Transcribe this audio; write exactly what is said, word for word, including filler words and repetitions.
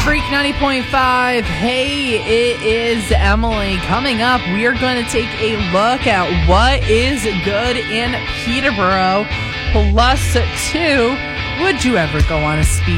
Freak ninety point five. Hey, it is Emily. Coming up, we are going to take a look at what is good in Peterborough. Plus two, would you ever go on a speed